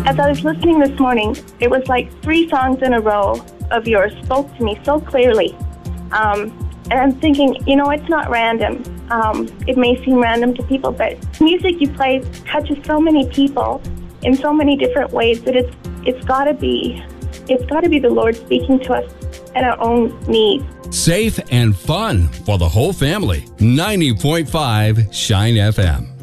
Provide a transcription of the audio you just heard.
As I was listening this morning, it was like 3 songs in a row of yours spoke to me so clearly. And I'm thinking, it's not random. It may seem random to people, but music you play touches so many people in so many different ways that it's got to be the Lord speaking to us at our own needs. Safe and fun for the whole family. 90.5 Shine FM.